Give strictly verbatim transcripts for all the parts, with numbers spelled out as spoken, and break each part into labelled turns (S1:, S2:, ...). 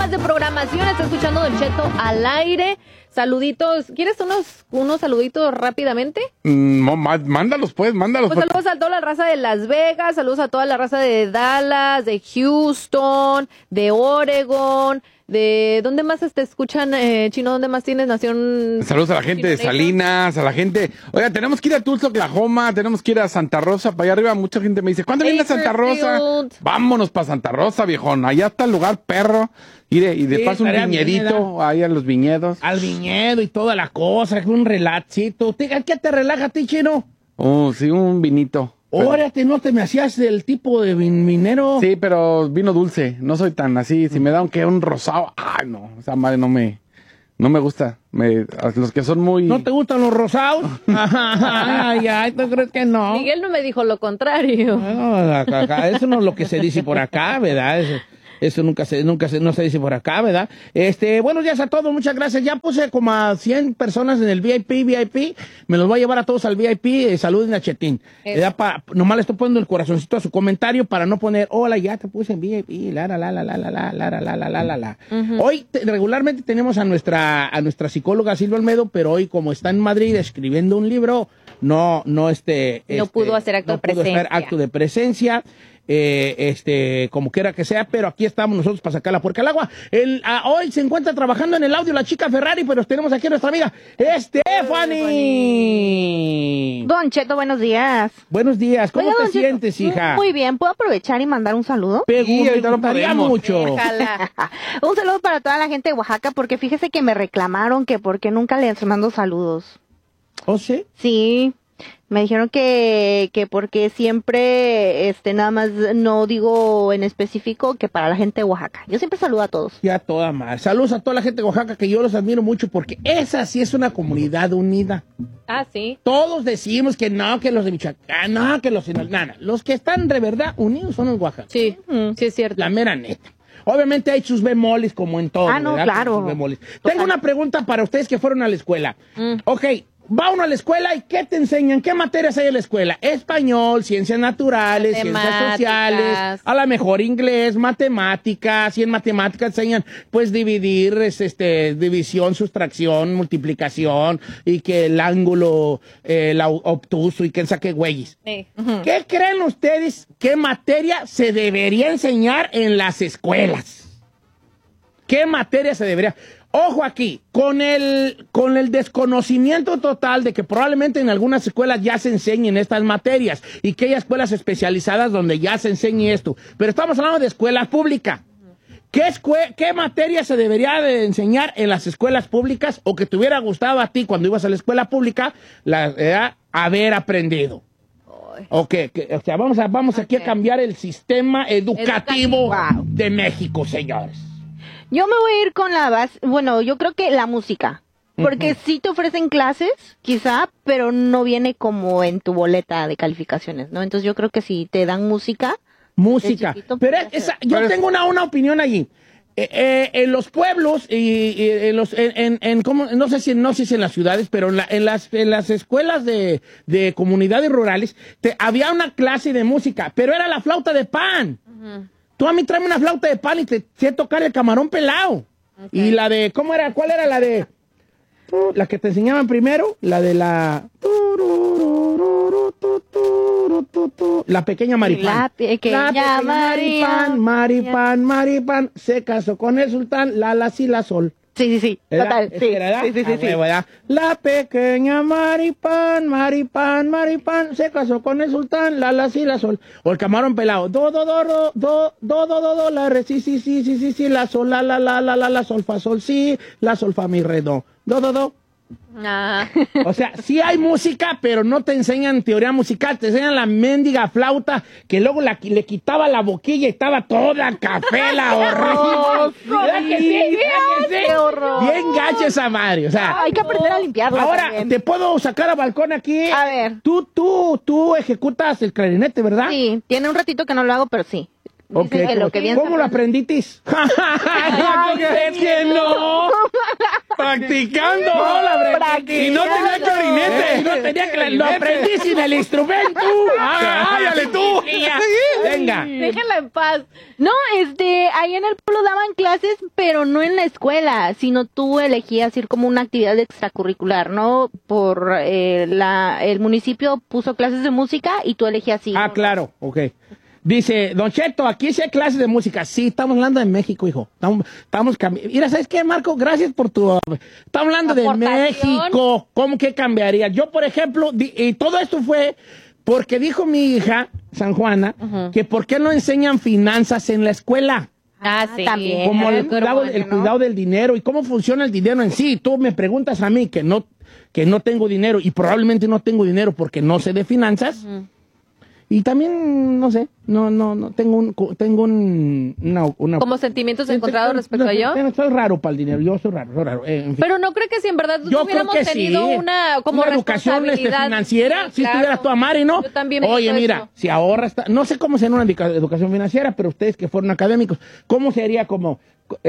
S1: más de programación. Está escuchando Don Cheto al aire. Saluditos. ¿Quieres unos, unos saluditos rápidamente?
S2: Mm, no, mándalos pues, mándalos.
S1: Pues saludos a toda la raza de Las Vegas, saludos a toda la raza de Dallas, de Houston, de Oregon, de... ¿Dónde más te escuchan, eh, Chino? ¿Dónde más tienes Nación?
S2: Saludos a la gente de Salinas, a la gente... Oiga, tenemos que ir a Tulsa, Oklahoma, tenemos que ir a Santa Rosa, para allá arriba. Mucha gente me dice, ¿cuándo viene a Santa Rosa? Vámonos para Santa Rosa, viejón. Allá está el lugar perro. Mire, y de
S3: Sí,
S2: paso un viñedito ahí a los viñedos.
S3: Al viñedo y toda la cosa, un relacito. ¿Qué te relaja a ti, Chino?
S2: Oh, sí, un vinito.
S3: Órate, no te me hacías del tipo de vin minero.
S2: Sí, pero vino dulce. No soy tan así. Si me da un que un rosado, ay, no, esa madre no me, no me gusta. Me, los que son muy...
S3: ¿No te gustan los rosados? Ay, ay, ¿tú crees que no?
S1: Miguel no me dijo lo contrario.
S3: No, eso no es lo que se dice por acá, ¿verdad? Eso, eso nunca se, nunca se, no se dice por acá, ¿verdad? Este, buenos días a todos, muchas gracias. Ya puse como a cien personas en el V I P, V I P. Me los voy a llevar a todos al V I P. Eh, saluden a Chetín. Pa, nomás le estoy poniendo el corazoncito a su comentario para no poner, hola, ya te puse en V I P, la, la, la, la, la, la, la, la, la, la, la, la, la. Uh-huh. Hoy te, regularmente tenemos a nuestra, a nuestra psicóloga Silvia Olmedo, pero hoy como está en Madrid escribiendo un libro, no, no, este...
S1: No
S3: este,
S1: pudo hacer acto
S3: no
S1: de presencia.
S3: pudo hacer acto de presencia. Eh, este, como quiera que sea, pero aquí estamos nosotros para sacar la puerca al agua. El, a, hoy se encuentra trabajando en el audio la chica Ferrari, pero tenemos aquí a nuestra amiga Stephanie.
S4: Don Cheto, buenos días.
S3: Buenos días, ¿cómo
S4: Oiga,
S3: te
S4: Don
S3: sientes,
S4: Cheto,
S3: hija?
S4: Muy bien, ¿puedo aprovechar y mandar un saludo?
S3: Pero sí, me gustaría mucho.
S4: Un saludo para toda la gente de Oaxaca, porque fíjese que me reclamaron que porque nunca les mando saludos.
S3: ¿Oh, sí?
S4: Sí. Me dijeron que, que porque siempre, este, nada más no digo en específico que para la gente de Oaxaca. Yo siempre saludo a todos.
S3: Ya toda madre. Saludos a toda la gente de Oaxaca, que yo los admiro mucho porque esa sí es una comunidad unida.
S1: Ah, sí.
S3: Todos decimos que no, que los de Michoacán, no, que los de nada. Los que están de verdad unidos son los oaxacanos.
S1: Sí, mm, sí es cierto.
S3: La mera neta. Obviamente hay sus bemoles como en todo.
S4: Ah, no,
S3: ¿verdad?
S4: claro.
S3: Sus bemoles. Tengo una pregunta para ustedes que fueron a la escuela. Mm. Ok. Va uno a la escuela y ¿qué te enseñan? ¿Qué materias hay en la escuela? Español, ciencias naturales, ciencias sociales, a lo mejor inglés, matemáticas, y en matemáticas enseñan pues dividir, este, división, sustracción, multiplicación, y que el ángulo, eh, el obtuso y que saque güeyes. Sí. Uh-huh. ¿Qué creen ustedes qué materia se debería enseñar en las escuelas? ¿Qué materia se debería? Ojo aquí, con el, con el desconocimiento total de que probablemente en algunas escuelas ya se enseñen estas materias y que hay escuelas especializadas donde ya se enseñe esto. Pero estamos hablando de escuelas públicas. ¿Qué, escue- ¿Qué materia se debería de enseñar en las escuelas públicas o que te hubiera gustado a ti cuando ibas a la escuela pública la, eh, haber aprendido? Ok, que, o sea, vamos, a, vamos okay. aquí a cambiar el sistema educativo, educativo. de México, señores.
S4: Yo me voy a ir con la base, bueno, yo creo que la música, porque uh-huh. sí te ofrecen clases, quizá, pero no viene como en tu boleta de calificaciones, ¿no? Entonces yo creo que si te dan música.
S3: Música, chiquito, pero esa, yo pero tengo una, una opinión allí. Eh, eh, en los pueblos y, y en los, en, en, en ¿cómo? no sé si, no sé si en las ciudades, pero en, la, en las, en las escuelas de, de comunidades rurales te, había una clase de música, pero era la flauta de pan. Uh-huh. Tú a mí tráeme una flauta de pan y te sé tocar el camarón pelado. Okay. Y la de, ¿cómo era? ¿Cuál era la de? La que te enseñaban primero, la de la... La pequeña Maripán.
S4: La pequeña,
S3: la pequeña Maripán, Maripán, Maripán, se casó con el sultán, la, la, si, la, sol.
S4: Sí, sí, sí, total, sí,
S3: era,
S4: sí, sí, sí, sí.
S3: Ah, la pequeña Maripán, Maripán, Maripán, se casó con el sultán, la, la, si, la, sol. O el camarón pelado, do, do, do, do, do, do, do, do, do, la, re, si, si, si, si, si, si, la, sol, la, la, la, la, la, la, sol, fa, sol, si, la, sol, fa, mi, re, do, do, do, do.
S1: Ah.
S3: O sea, sí hay música, pero no te enseñan teoría musical, te enseñan la mendiga flauta que luego la, le quitaba la boquilla y estaba toda café, la horror. ¿Verdad que sí? ¿Verdad que sí?
S4: ¡Qué horror!
S3: Bien gacha esa madre, o sea.
S4: Hay que aprender a limpiarla.
S3: Ahora,
S4: también.
S3: ¿te puedo sacar a balcón aquí?
S4: A ver.
S3: Tú, tú, tú ejecutas el clarinete, ¿verdad?
S4: Sí, tiene un ratito que no lo hago, pero sí.
S3: Okay.
S4: Lo que
S3: ¿Cómo lo aprenditis? ¿Qué crees que no? Practicando. No, la Y no tenía clarinete. Y no tenía clarinete. Lo aprendí sin el instrumento. ¡Ándale tú! Venga.
S4: Déjala en paz. No, este, ahí en el pueblo daban clases, pero no en la escuela, sino tú elegías ir como una actividad extracurricular, ¿no? Por eh, la, el municipio puso clases de música y tú elegías ir.
S3: Ah, claro, ok. Dice, Don Cheto, aquí sí hay clases de música. Sí, estamos hablando de México, hijo. Estamos, estamos cambiando. Mira, ¿sabes qué, Marco? Gracias por tu... Uh, estamos hablando de México. ¿Cómo que cambiaría? Yo, por ejemplo, di, y todo esto fue porque dijo mi hija, San Juana, uh-huh. que por qué no enseñan finanzas en la escuela.
S4: Ah, sí. También.
S3: Como el, cuidado, el cuidado del dinero y cómo funciona el dinero en sí. Tú me preguntas a mí que no, que no tengo dinero y probablemente no tengo dinero porque no sé de finanzas. Uh-huh. Y también, no sé, no, no, no, tengo un, tengo un, una, una...
S1: ¿Como sentimientos encontrados respecto a yo?
S3: Soy raro para el dinero, yo soy raro, soy raro. Eh, en fin.
S1: Pero no creo que si en verdad
S3: yo
S1: tuviéramos
S3: creo que
S1: tenido
S3: sí.
S1: una, como
S3: una educación este, financiera, sí, si claro. estuvieras tú a Mari, ¿no?
S1: Yo también me
S3: Oye, mira,
S1: eso.
S3: si ahorras, no sé cómo sería una educación financiera, pero ustedes que fueron académicos, ¿cómo sería como...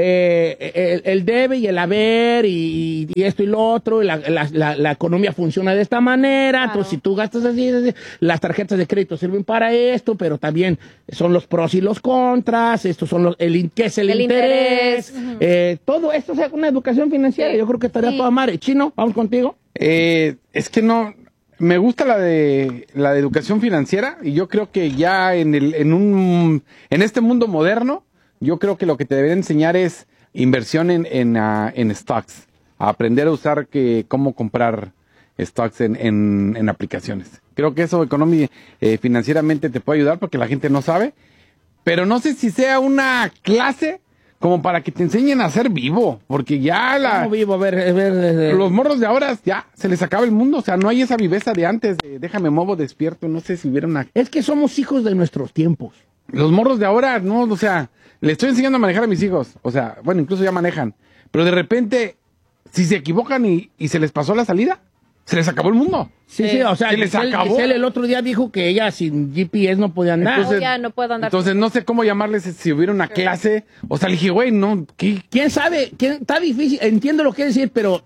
S3: Eh, el, el debe y el haber y, y esto y lo otro, y la, la, la, la economía funciona de esta manera, claro. Entonces si tú gastas así, así, las tarjetas de crédito sirven para esto, pero también son los pros y los contras, estos son los, el, ¿qué es el, el interés? interés. Uh-huh. eh, todo esto, o sea, una educación financiera, sí. Yo creo que estaría sí. toda madre. Chino, vamos contigo.
S2: Eh, es que no... Me gusta la de la de educación financiera y yo creo que ya en el en un en este mundo moderno yo creo que lo que te debería enseñar es inversión en en, uh, en stocks, a aprender a usar que cómo comprar stocks en, en, en aplicaciones. Creo que eso económicamente, eh, financieramente te puede ayudar porque la gente no sabe, pero no sé si sea una clase como para que te enseñen a ser vivo, porque ya la...
S3: ¿Cómo vivo? A ver, a ver, a ver.
S2: Los morros de ahora ya se les acaba el mundo, o sea, no hay esa viveza de antes, de déjame movo despierto, no sé si hubiera una...
S3: Es que somos hijos de nuestros tiempos.
S2: Los morros de ahora, no, o sea, le estoy enseñando a manejar a mis hijos, o sea, bueno, incluso ya manejan, pero de repente, si se equivocan y, y se les pasó la salida, se les acabó el mundo.
S3: Sí, sí, o sea,
S2: se les
S3: Giselle,
S2: acabó.
S3: Giselle el otro día dijo que ella sin G P S no podía andar.
S1: Entonces, oh, ya no puedo andar.
S2: Entonces no sé cómo llamarles si hubiera una clase. O sea, le dije, güey, no, ¿qué?
S3: ¿Quién sabe? ¿Quién? Está difícil, entiendo lo que decir, pero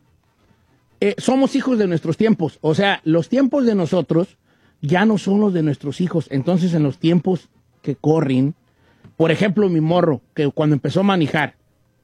S3: eh, somos hijos de nuestros tiempos. O sea, los tiempos de nosotros ya no son los de nuestros hijos. Entonces, en los tiempos que corren, por ejemplo, mi morro, que cuando empezó a manejar,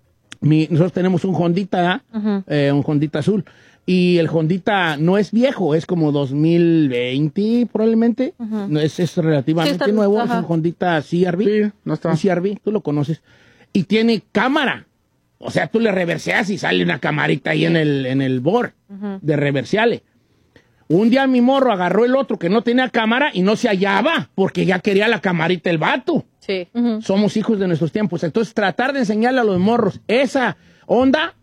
S3: mi, nosotros tenemos un Hondita, uh-huh. eh, un Hondita azul. Y el Hondita no es viejo, es como dos mil veinte probablemente. Uh-huh. No, es, es relativamente sí, está, nuevo, ajá. Es un Hondita C R V.
S2: Sí, no está.
S3: Un C R V, tú lo conoces. Y tiene cámara. O sea, tú le reverseas y sale una camarita ahí sí. en el, en el board uh-huh. de reversiale. Un día mi morro agarró el otro que no tenía cámara y no se hallaba porque ya quería la camarita el vato.
S1: Sí.
S3: Uh-huh. Somos hijos de nuestros tiempos. Entonces, tratar de enseñarle a los morros esa onda...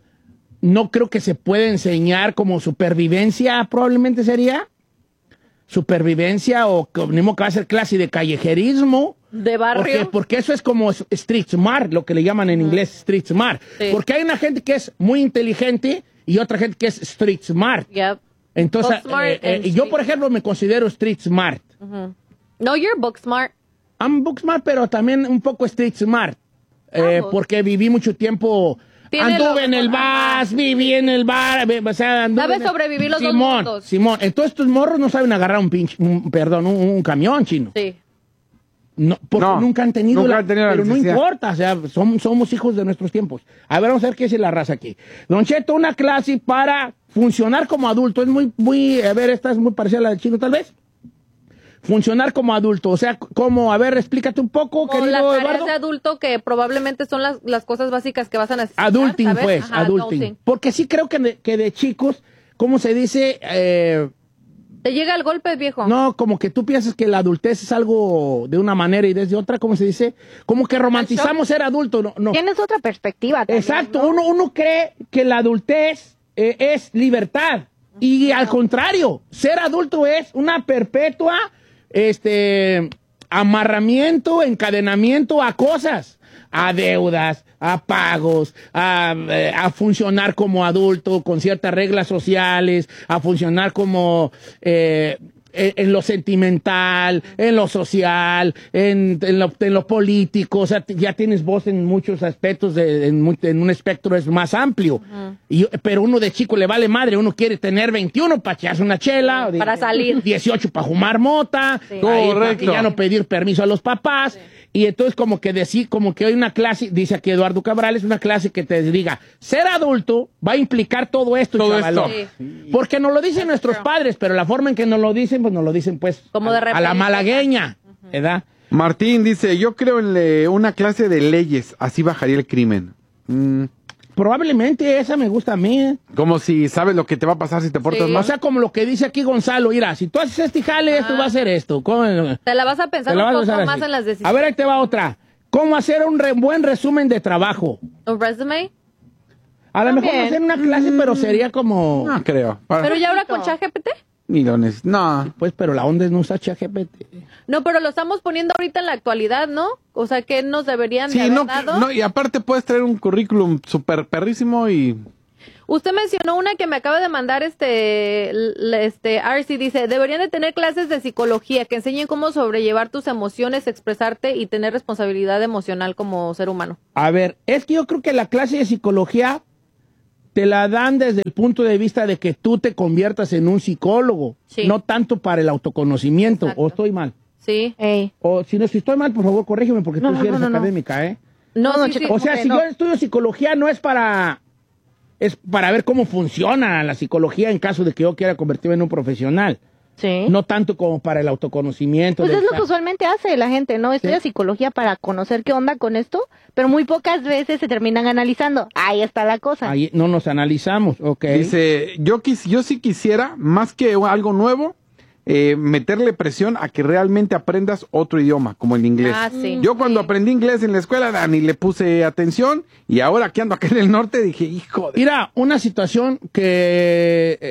S3: No creo que se pueda enseñar como supervivencia, probablemente sería. Supervivencia o mismo que va a ser clase de callejerismo.
S1: De barrio.
S3: Porque, porque eso es como street smart, lo que le llaman en uh-huh. inglés street smart. Sí. Porque hay una gente que es muy inteligente y otra gente que es street smart.
S1: Yep.
S3: Entonces, eh, eh, yo por ejemplo me considero street smart.
S1: Uh-huh. No, you're book smart.
S3: I'm book smart, pero también un poco street smart. Eh, oh. Porque viví mucho tiempo... Anduve en el bus, viví en el bar, o sea, anduve
S1: ¿Sabes sobrevivir los
S3: Simón,
S1: dos mundos?
S3: Simón, entonces estos morros no saben agarrar un pinche, un, perdón, un, un camión, Chino.
S1: Sí.
S3: No, porque
S2: no,
S3: nunca han tenido
S2: nunca
S3: la,
S2: han tenido la
S3: pero
S2: necesidad.
S3: No importa, o sea, somos, somos hijos de nuestros tiempos. A ver, vamos a ver qué es la raza aquí. Don Cheto, una clase para funcionar como adulto, es muy, muy, a ver, esta es muy parecida a la de Chino, tal vez. Funcionar como adulto, o sea, como, a ver, explícate un poco,
S1: como
S3: querido
S1: las tareas
S3: Eduardo.
S1: de adulto que probablemente son las, las cosas básicas que vas a necesitar.
S3: Adulting,
S1: ¿sabes?
S3: pues,
S1: Ajá,
S3: adulting. adulting. Porque sí creo que de, que de chicos, ¿cómo se dice? Eh,
S1: Te llega el golpe, viejo.
S3: No, como que tú piensas que la adultez es algo de una manera y desde otra, ¿cómo se dice? Como que romantizamos ser adulto, no, no.
S4: Tienes otra perspectiva también,
S3: exacto,
S4: ¿no?
S3: uno, uno cree que la adultez eh, es libertad. Y no. Al contrario, ser adulto es una perpetua este amarramiento, encadenamiento a cosas, a deudas, a pagos, a, a funcionar como adulto con ciertas reglas sociales, a funcionar como eh, en, en lo sentimental, en lo social, en, en, lo, en lo político, o sea, ya tienes voz en muchos aspectos, de, en, en un espectro es más amplio. Uh-huh. Y, pero uno de chico le vale madre, uno quiere tener veintiuno para echarse una chela,
S1: para
S3: de,
S1: salir,
S3: dieciocho para fumar mota,
S1: sí.
S3: Correcto. Para ya no pedir permiso a los papás. Sí. Y entonces como que decir, como que hay una clase, dice aquí Eduardo Cabral, es una clase que te diga, ser adulto va a implicar todo esto,
S2: todo
S3: chavalón.
S2: esto.
S3: Sí. Porque nos lo dicen That's nuestros true. padres, pero la forma en que nos lo dicen, pues nos lo dicen pues
S1: como de
S3: a, a la malagueña, uh-huh. ¿verdad?
S2: Martín dice, yo creo en le, una clase de leyes, así bajaría el crimen. Mm.
S3: Probablemente esa me gusta a mí. ¿eh?
S2: Como si sabes lo que te va a pasar si te portas
S3: sí.
S2: mal.
S3: O sea, como lo que dice aquí Gonzalo, mira, si tú haces este jale, ah. esto va a hacer esto. ¿Cómo?
S1: Te la vas a pensar un poco más así. En las decisiones.
S3: A ver, ahí te va otra. ¿Cómo hacer un re buen resumen de trabajo?
S1: ¿Un resume?
S3: A lo mejor no hacer una clase, pero sería como...
S2: No creo.
S1: Para... ¿Pero ya ahora con ChatGPT?
S2: Ni lo neces- No.
S3: Pues, pero la onda es no usar ChatGPT.
S1: No, pero lo estamos poniendo ahorita en la actualidad, ¿no? O sea, que nos deberían
S2: sí,
S1: de haber
S2: no,
S1: dado.
S2: No, y aparte puedes traer un currículum súper perrísimo y...
S1: Usted mencionó una que me acaba de mandar este, este R C, dice, deberían de tener clases de psicología que enseñen cómo sobrellevar tus emociones, expresarte y tener responsabilidad emocional como ser humano.
S3: A ver, es que yo creo que la clase de psicología te la dan desde el punto de vista de que tú te conviertas en un psicólogo, sí. no tanto para el autoconocimiento. Exacto. ¿O estoy mal?
S1: Sí.
S3: Ey. O si no si estoy mal, por favor, corrígeme porque no, tú no, sí eres no, no, académica, ¿eh?
S1: No, no,
S3: sí,
S1: sí,
S3: O sea, si no. yo estudio psicología no es para... Es para ver cómo funciona la psicología en caso de que yo quiera convertirme en un profesional. Sí. No tanto como para el autoconocimiento.
S4: Pues es lo que usualmente hace la gente, ¿no? Estudia ¿Sí? psicología para conocer qué onda con esto, pero muy pocas veces se terminan analizando. Ahí está la cosa.
S3: Ahí no nos analizamos, ok.
S2: Dice, yo, quis, yo sí quisiera, más que algo nuevo, eh, meterle presión a que realmente aprendas otro idioma, como el inglés.
S1: Ah, sí.
S2: Yo cuando
S1: sí.
S2: aprendí inglés en la escuela, ni le puse atención, y ahora que ando acá en el norte, dije, hijo de...
S3: Mira, una situación que eh,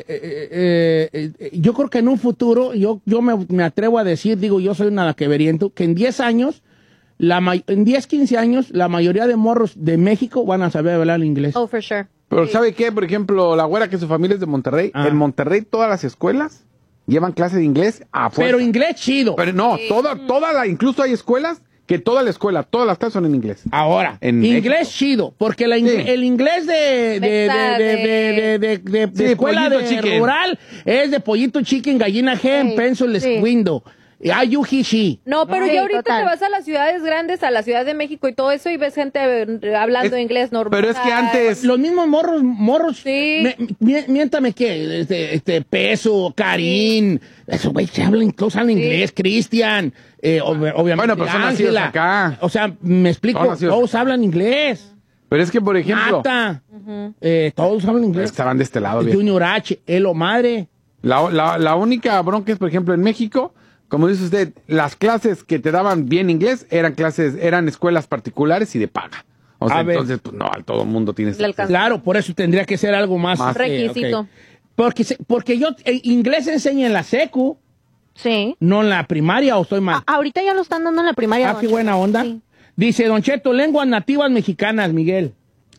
S3: eh, eh, eh, yo creo que en un futuro, yo, yo me, me atrevo a decir, digo, yo soy un nadaqueveriento, que en diez años, la en diez, quince años, la mayoría de morros de México van a saber hablar inglés.
S1: Oh, for sure.
S2: Pero
S1: sí.
S2: ¿sabe qué? Por ejemplo, la güera que su familia es de Monterrey, ah. en Monterrey todas las escuelas llevan clases de inglés a fuerza.
S3: Pero inglés chido.
S2: Pero no, sí. toda, toda la, incluso hay escuelas que toda la escuela, todas las clases son en inglés.
S3: Ahora, en inglés México. Chido, porque la ingle- sí. el inglés de, de, de, de, de, de, de, de sí, escuela de chicken. Rural es de pollito chicken, gallina hen, sí. pencil sí. window. Ayujishi.
S1: No, pero sí, ya ahorita total. Te vas a las ciudades grandes, a la Ciudad de México y todo eso, y ves gente hablando es, inglés normal.
S2: Pero es que antes...
S3: Los mismos morros, morros, sí. me, mi, miéntame que, este, este, Peso, Karim, sí. eso, güey, se hablan, todos hablan sí. inglés, Cristian, eh, ob, obviamente,
S2: bueno, pero son nacidos acá.
S3: O sea, me explico, todos hablan inglés.
S2: Pero es que, por ejemplo...
S3: Mata, uh-huh. eh, todos hablan inglés.
S2: Estaban de este lado, bien.
S3: Junior H, Elo Madre.
S2: La, la, la única bronca es, por ejemplo, en México... Como dice usted, las clases que te daban bien inglés eran clases, eran escuelas particulares y de paga. O sea, a entonces, ver. pues no, todo el mundo tiene...
S3: Claro, por eso tendría que ser algo más...
S1: más requisito.
S3: Okay. Porque, porque yo, eh, inglés enseña en la secu.
S4: Sí.
S3: No en la primaria, ¿o estoy mal?
S4: A, ahorita ya lo están dando en la primaria.
S3: Ah, qué buena onda. Sí. Dice Don Cheto, lenguas nativas mexicanas, Miguel.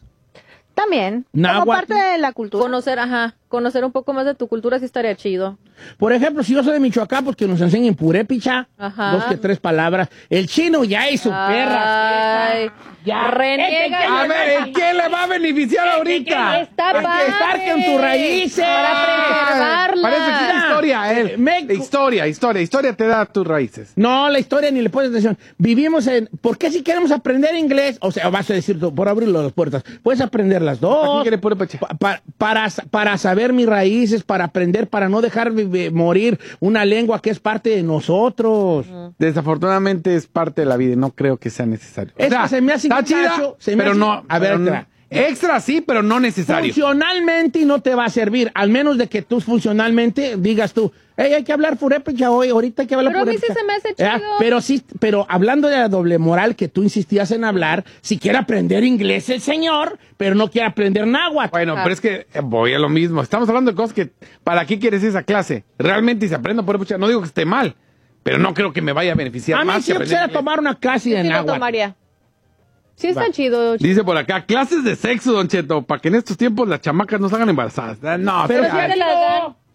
S4: También,
S3: Náhuatl.
S4: Como parte de la cultura.
S1: Conocer, ajá, conocer un poco más de tu cultura sí estaría chido.
S3: Por ejemplo, si yo soy de Michoacán, pues que nos enseñen purépecha, ajá. dos que tres palabras. El chino ya y su perra.
S1: Ay, ya reniega.
S2: A ver, ¿en qué le va a beneficiar ahorita?
S1: Está padre.
S3: Que estarquen tus raíces.
S1: Para preservarlas.
S2: Parece que es historia, él. Me... Historia, historia, historia te da tus raíces.
S3: No, la historia ni le pones atención. Vivimos en... ¿Por qué si queremos aprender inglés? O sea, vas a decir, por abrir las puertas, puedes aprender las dos.
S2: ¿Para qué quiere purépecha?
S3: Pa, pa, para, para saber mis raíces, para aprender, para no dejar de morir una lengua que es parte de nosotros.
S2: Desafortunadamente es parte de la vida y no creo que sea necesario.
S3: Es o sea, que se me hace
S2: está chida,
S3: cacho, se me
S2: pero
S3: hace,
S2: no.
S3: A ver,
S2: pero no, extra sí, pero no necesario.
S3: Funcionalmente no te va a servir, al menos de que tú funcionalmente digas tú, hey, hay que hablar purépecha hoy, ahorita hay que hablar
S1: pero
S3: purépecha.
S1: Pero a mí sí se me hace chido.
S3: ¿Eh? Pero sí, pero hablando de la doble moral que tú insistías en hablar, si quiere aprender inglés el señor, pero no quiere aprender náhuatl.
S2: Bueno, ah. pero es que voy a lo mismo. Estamos hablando de cosas que, ¿para qué quieres esa clase? Realmente si aprendo purépecha, no digo que esté mal, pero no creo que me vaya a beneficiar
S3: a
S2: más.
S3: A mí sí quisiera tomar una clase de
S1: sí
S3: náhuatl.
S1: Lo tomaría. Sí está Va. chido. Chido.
S2: Dice por acá, clases de sexo, Don Cheto, para que en estos tiempos las chamacas no salgan embarazadas. No,
S3: pero
S2: pero
S3: si te las dan.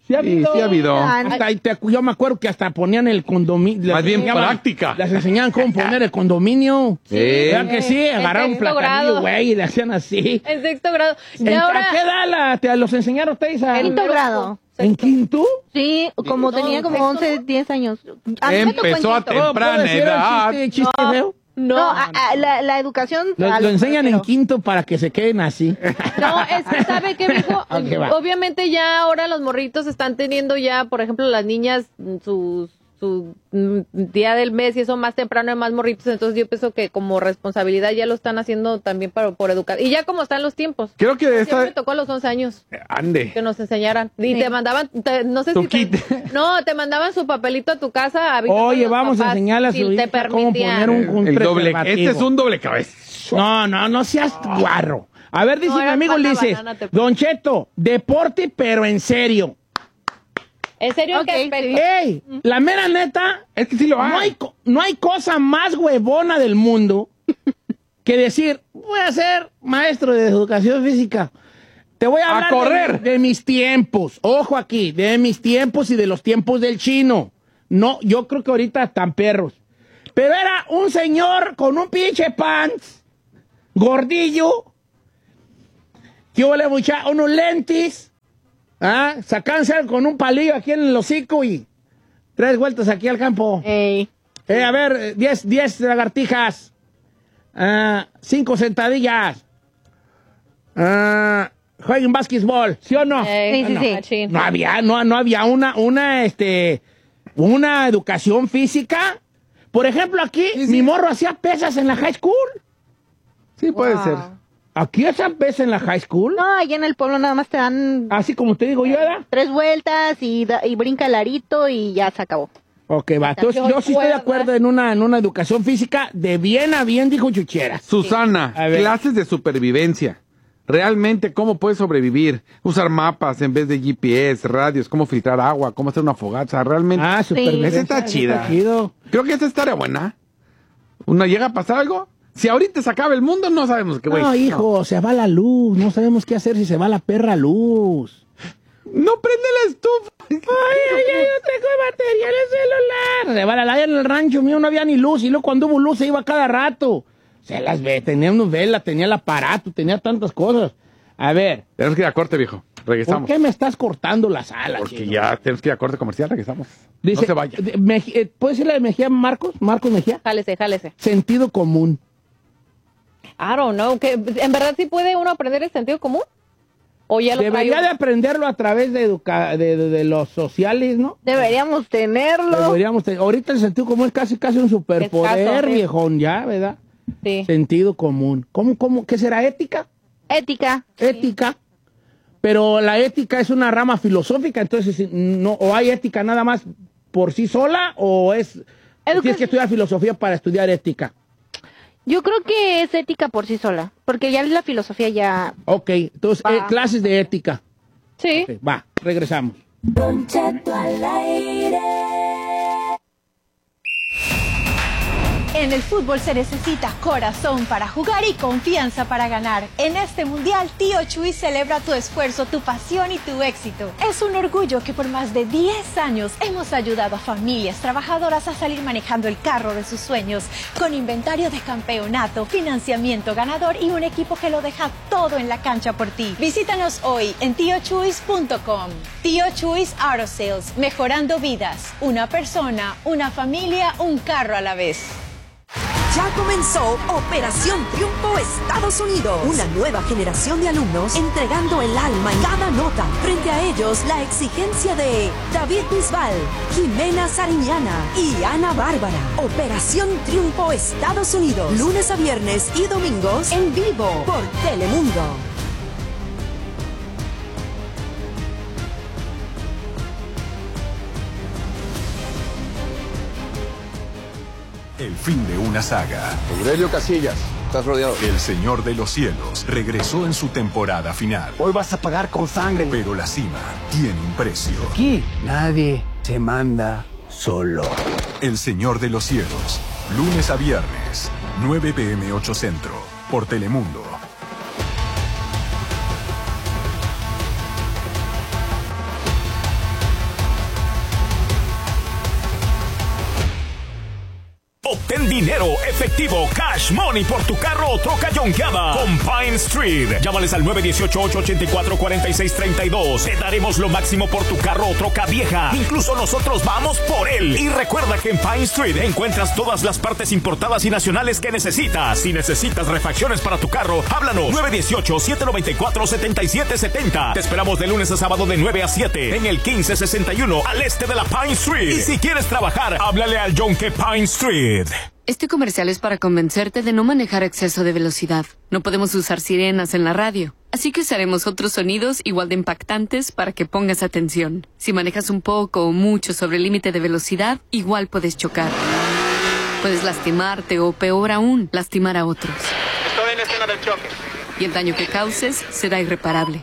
S3: Sí ha habido.
S2: Sí, sí ha habido.
S3: Hasta, te, yo me acuerdo que hasta ponían el condominio.
S2: Más bien práctica.
S3: Les enseñaban cómo poner el condominio.
S2: Sí.
S3: ¿Verdad que sí?
S1: En
S3: Agarraron un
S1: sexto
S3: platanillo,
S1: grado.
S3: güey, y le hacían así.
S1: En sexto grado. Y
S3: ¿En,
S1: ahora,
S3: ¿A qué edad la- te los enseñaron ustedes? A,
S4: En quinto grado.
S3: ¿En quinto?
S4: Sí, como
S1: No,
S4: tenía como
S1: ¿sexto?
S4: once, diez años. A mí me tocó en
S2: Empezó a
S4: quinto.
S2: tem- Temprana
S3: ¿Puedo decir el
S2: edad.
S3: chiste, chiste
S1: No.
S3: feo?
S1: No,
S4: No, a- a- la, la educación...
S3: Lo,
S4: a
S3: lo
S4: lo-
S3: enseñan en
S4: pero-
S3: quinto para que se queden así.
S1: no, es que sabe que mijo,
S3: Ok, va.
S1: obviamente ya ahora los morritos están teniendo ya, por ejemplo, las niñas sus su mm, día del mes y eso más temprano de más morritos, entonces yo pienso que como responsabilidad ya lo están haciendo también para, por educar. Y ya como están los tiempos.
S2: Creo que
S1: Siempre
S2: esta...
S1: me tocó a los once años
S2: Ande.
S1: que nos enseñaran. Y
S4: Sí.
S1: te mandaban, te- no sé
S2: Tu
S1: si te-
S2: kit.
S1: no, te mandaban su papelito a tu casa. avisando
S3: Oye,
S1: los
S3: vamos a
S1: papás
S3: enseñarle a
S1: si
S3: su
S1: te
S3: hija cómo
S1: permitían.
S3: poner un, un
S2: El doble,
S3: preservativo.
S2: este es un doble cabeza.
S3: No, no, no seas guarro. A ver, dice
S1: No,
S3: mi
S1: era
S3: amigo
S1: pana
S3: Ulises,
S1: banana, te-
S3: Don Cheto, deporte pero en serio.
S1: ¿En serio
S4: Ok,
S1: qué
S4: sí.
S1: aspecto?
S3: Ey, la mera neta,
S2: Es que sí lo
S3: no
S2: hay.
S3: hay, co- no hay cosa más huevona del mundo que decir, voy a ser maestro de educación física. Te voy a
S2: A
S3: hablar
S2: correr.
S3: De, de mis tiempos. Ojo aquí, de mis tiempos y de los tiempos del chino. No, yo creo que ahorita están perros. Pero era un señor con un pinche pants, gordillo, que huele mucha, unos lentes, ¿ah? Sacándose con un palillo aquí en el hocico y tres vueltas aquí al campo.
S4: Ey.
S3: Eh, a ver, eh, diez, diez lagartijas. Ah, cinco sentadillas. Ah, jueguen básquetbol, ¿sí o no?
S1: Eh,
S4: Sí, sí,
S3: no,
S4: sí.
S1: machín.
S3: No había, no, no había una, una, este, una educación física. Por ejemplo, aquí,
S2: Sí, sí.
S3: mi morro hacía pesas en la high school.
S2: Sí, puede
S1: Wow.
S2: ser.
S3: Aquí hacían pesas en la high school.
S4: No, allá en el pueblo nada más te dan
S3: Así como te digo yo, ¿verdad?
S4: tres vueltas y, da- y brinca el arito y ya se acabó.
S3: Ok, va. Entonces,
S1: Yo
S3: yo sí estoy de
S1: recuerdo-
S3: acuerdo en una, en una educación física de bien a bien, dijo Chuchera.
S2: Susana,
S3: A ver.
S2: clases de supervivencia. Realmente, ¿cómo puedes sobrevivir? Usar mapas en vez de G P S, radios, cómo filtrar agua, cómo hacer una fogata. Realmente,
S3: Ah, supervivencia.
S2: esa está chida.
S3: Está chido.
S2: creo que esa estaría buena. ¿Una llega a pasar algo? Si ahorita se acaba el mundo, no sabemos qué, güey.
S3: No, hijo, se va la luz. No sabemos qué hacer si se va la perra luz.
S2: No prende la estufa.
S3: Ay, ay, ay, yo tengo batería en el celular. Se va la luz en el rancho mío, no había ni luz. Y luego cuando hubo luz se iba cada rato. Se las ve, tenía una vela, tenía el aparato, tenía tantas cosas. A ver,
S2: Tenemos que ir a corte, viejo.
S3: ¿por
S2: Regresamos.
S3: qué me estás cortando las alas?
S2: Porque
S3: chino?
S2: ya tenemos que ir a corte comercial, regresamos.
S3: Dice,
S2: no se vaya.
S3: de- Meji- eh, ¿puedes decirle de Mejía Marcos? Marcos Mejía.
S1: Jálese, jálese.
S3: Sentido común.
S1: I don't know. Que, ¿en verdad sí puede uno aprender el sentido común? ¿O ya lo
S3: Debería
S1: trae
S3: de
S1: uno?
S3: aprenderlo a través de, educa de, de- de los sociales, ¿no?
S4: Deberíamos tenerlo.
S3: Deberíamos tener- ahorita el sentido común es casi casi un superpoder,
S1: Escaso, sí.
S3: viejón, ya, ¿verdad?
S1: Sí.
S3: Sentido común. ¿Cómo, cómo? ¿Qué será ética?
S4: Ética.
S3: Ética. Pero la ética es una rama filosófica, entonces no, o hay ética nada más por sí sola o es
S4: Educa-
S3: tienes que estudiar filosofía para estudiar ética.
S4: Yo creo que es ética por sí sola, porque ya la filosofía ya...
S3: Ok, entonces
S4: Va.
S3: eh, clases de ética.
S1: Sí.
S3: Ok, va, regresamos.
S5: Don Cheto al aire.
S6: En el fútbol se necesita corazón para jugar y confianza para ganar. En este mundial, Tío Chuy celebra tu esfuerzo, tu pasión y tu éxito. Es un orgullo que por más de diez años hemos ayudado a familias trabajadoras a salir manejando el carro de sus sueños, con inventario de campeonato, financiamiento ganador y un equipo que lo deja todo en la cancha por ti. Visítanos hoy en tío chuys punto com. Tío Chuys Auto Sales, mejorando vidas. Una persona, una familia, un carro a la vez.
S7: Ya comenzó Operación Triunfo Estados Unidos. Una nueva generación de alumnos entregando el alma en cada nota. Frente a ellos, la exigencia de David Bisbal, Jimena Sariñana y Ana Bárbara. Operación Triunfo Estados Unidos. Lunes a viernes y domingos en vivo por Telemundo.
S8: El fin de una saga.
S9: Aurelio Casillas, estás rodeado.
S8: El Señor de los Cielos regresó en su temporada final.
S10: Hoy vas a pagar con sangre.
S8: Pero la cima tiene un precio.
S10: Aquí nadie se manda solo.
S8: El Señor de los Cielos. Lunes a viernes, nueve p m ocho Centro. Por Telemundo.
S11: dinero, efectivo, cash money por tu carro o troca yonkeada con Pine Street. Llámales al nueve uno ocho, ocho ocho cuatro, cuatro seis tres dos. Te daremos lo máximo por tu carro o troca vieja. Incluso nosotros vamos por él. Y recuerda que en Pine Street encuentras todas las partes importadas y nacionales que necesitas. Si necesitas refacciones para tu carro, háblanos. nueve uno ocho, siete nueve cuatro, siete siete siete cero. Te esperamos de lunes a sábado de nueve a siete en el quince sesenta y uno al este de la Pine Street. Y si quieres trabajar, háblale al Yonke Pine Street.
S12: Este comercial es para convencerte de no manejar a exceso de velocidad. No podemos usar sirenas en la radio, así que usaremos otros sonidos igual de impactantes para que pongas atención. Si manejas un poco o mucho sobre el límite de velocidad, igual puedes chocar. Puedes lastimarte o, peor aún, lastimar a otros.
S13: Estoy en la escena del choque.
S12: Y el daño que causes será irreparable.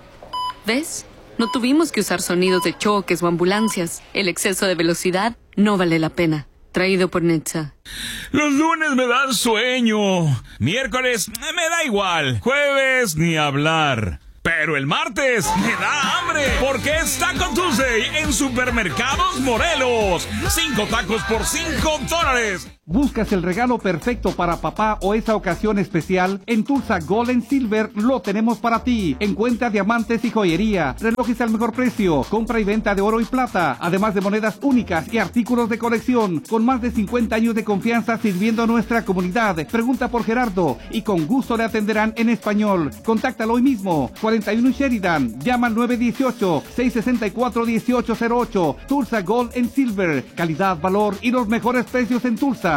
S12: ¿Ves? No tuvimos que usar sonidos de choques o ambulancias. El exceso de velocidad no vale la pena. Traído por Netza.
S14: Los lunes me dan sueño. Miércoles me da igual. Jueves ni hablar. Pero el martes me da hambre, porque es Taco Tuesday en Supermercados Morelos. Cinco tacos por cinco dólares.
S15: ¿Buscas el regalo perfecto para papá o esa ocasión especial? En Tulsa Gold and Silver lo tenemos para ti. Encuentra diamantes y joyería, relojes al mejor precio, compra y venta de oro y plata, además de monedas únicas y artículos de colección. Con más de cincuenta años de confianza sirviendo a nuestra comunidad. Pregunta por Gerardo y con gusto le atenderán en español. Contáctalo hoy mismo. cuarenta y uno Sheridan. Llama al nueve uno ocho, seis seis cuatro, uno ocho cero ocho. Tulsa Gold and Silver. Calidad, valor y los mejores precios en Tulsa.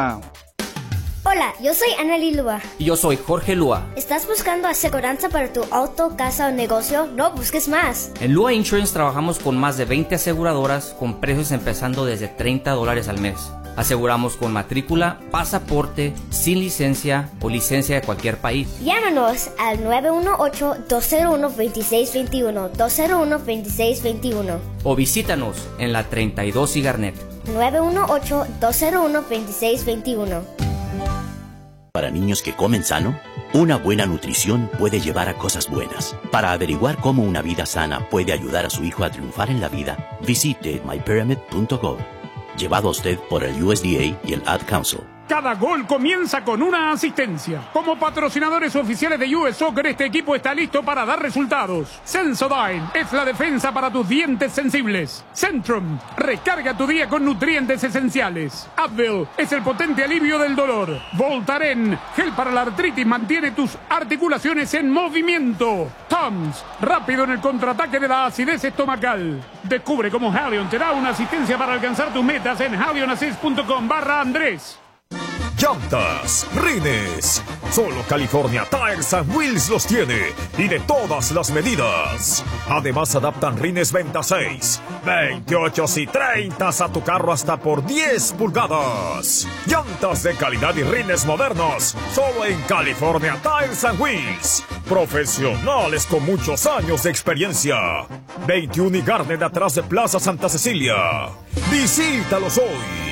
S16: Hola, yo soy Anneli Lua.
S17: Y yo soy Jorge Lua.
S16: ¿Estás buscando aseguranza para tu auto, casa o negocio? No busques más.
S17: En Lua Insurance trabajamos con más de veinte aseguradoras con precios empezando desde treinta dólares al mes. Aseguramos con matrícula, pasaporte, sin licencia o licencia de cualquier país.
S16: Llámanos al nueve uno ocho, dos cero uno, dos seis dos uno, dos cero uno, dos seis dos uno.
S17: O visítanos en la treinta y dos y Garnet.
S16: nueve uno ocho, dos cero uno, dos seis dos uno.
S18: Para niños que comen sano, una buena nutrición puede llevar a cosas buenas. Para averiguar cómo una vida sana puede ayudar a su hijo a triunfar en la vida, visite my pyramid punto gov. Llevado a usted por el U S D A y el Ad Council.
S19: Cada gol comienza con una asistencia. Como patrocinadores oficiales de U S Soccer, este equipo está listo para dar resultados. Sensodyne es la defensa para tus dientes sensibles. Centrum, recarga tu día con nutrientes esenciales. Advil es el potente alivio del dolor. Voltaren, gel para la artritis, mantiene tus articulaciones en movimiento. Tums, rápido en el contraataque de la acidez estomacal. Descubre cómo Halion te da una asistencia para alcanzar tus metas en halionassist punto com barra Andrés.
S11: Llantas, rines. Solo California Tires and Wheels los tiene, y de todas las medidas. Además adaptan rines veintiséis, veintiocho y treinta a tu carro hasta por diez pulgadas. Llantas de calidad y rines modernos, solo en California Tires and Wheels. Profesionales con muchos años de experiencia. veintiuno y Garnet atrás de Plaza Santa Cecilia. Visítalos hoy.